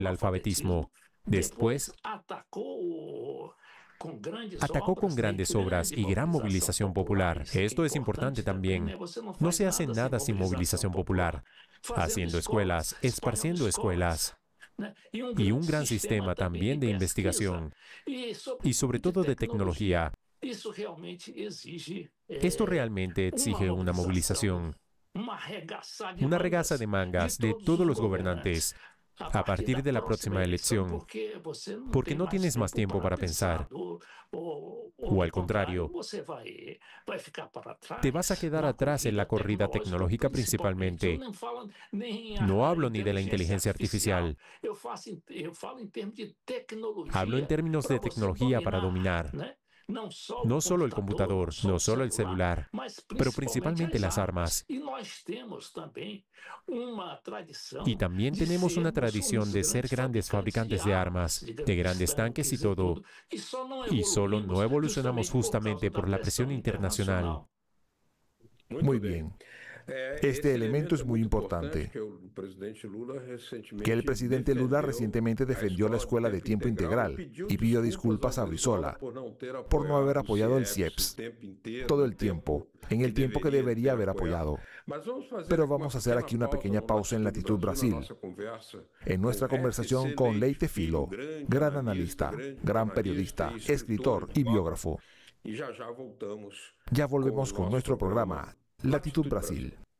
el alfabetismo. Después, atacó con grandes obras y gran movilización popular. Esto es importante también. No se hace nada sin movilización popular. Haciendo escuelas, esparciendo escuelas. Y un gran sistema también de investigación. Y sobre todo de tecnología. Esto realmente exige una movilización. Una regaza de mangas de todos los gobernantes a partir de la próxima elección, porque no tienes más tiempo para pensar. O al contrario, te vas a quedar atrás en la corrida tecnológica principalmente. No hablo ni de la inteligencia artificial. Hablo en términos de tecnología para dominar. No solo el computador, no solo el celular, pero principalmente las armas. Y también tenemos una tradición de ser grandes fabricantes de armas, de grandes tanques y todo. Y solo no evolucionamos justamente por la presión internacional. Muy bien. Este elemento es muy importante, que el presidente Lula recientemente defendió la escuela de tiempo integral y pidió disculpas a Brizola por no haber apoyado el CIEPS todo el tiempo, en el tiempo que debería haber apoyado. Pero vamos a hacer aquí una pequeña pausa en Latitud Brasil, en nuestra conversación con Leite Filo, gran analista, gran periodista, escritor y biógrafo. Ya volvemos con nuestro programa Latitud Brasil.